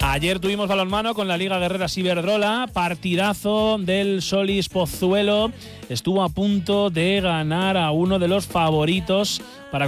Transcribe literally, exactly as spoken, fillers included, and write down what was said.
Ayer tuvimos balonmano con la Liga Guerreras Iberdrola, partidazo del Solís Pozuelo. Estuvo a punto de ganar a uno de los favoritos para